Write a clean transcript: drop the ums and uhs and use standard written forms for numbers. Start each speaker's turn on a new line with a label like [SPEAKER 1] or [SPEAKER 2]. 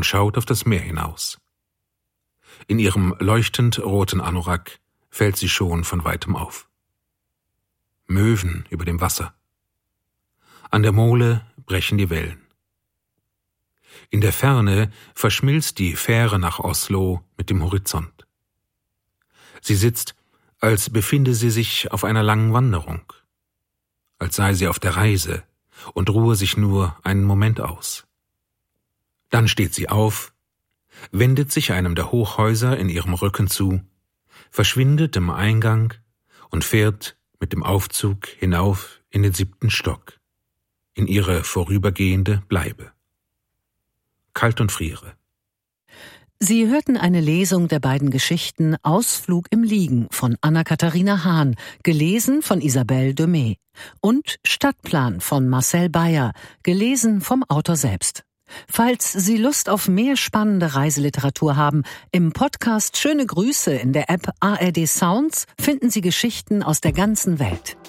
[SPEAKER 1] und schaut auf das Meer hinaus. In ihrem leuchtend roten Anorak fällt sie schon von weitem auf. Möwen über dem Wasser. An der Mole brechen die Wellen. In der Ferne verschmilzt die Fähre nach Oslo mit dem Horizont. Sie sitzt, als befinde sie sich auf einer langen Wanderung, als sei sie auf der Reise und ruhe sich nur einen Moment aus. Dann steht sie auf, wendet sich einem der Hochhäuser in ihrem Rücken zu, verschwindet im Eingang und fährt mit dem Aufzug hinauf in den 7. Stock, in ihre vorübergehende Bleibe. Kalt und friere.
[SPEAKER 2] Sie hörten eine Lesung der beiden Geschichten Ausflug im Liegen von Anna-Katharina Hahn, gelesen von Isabelle Demey, und Stadtplan von Marcel Beyer, gelesen vom Autor selbst. Falls Sie Lust auf mehr spannende Reiseliteratur haben, im Podcast Schöne Grüße in der App ARD Sounds finden Sie Geschichten aus der ganzen Welt.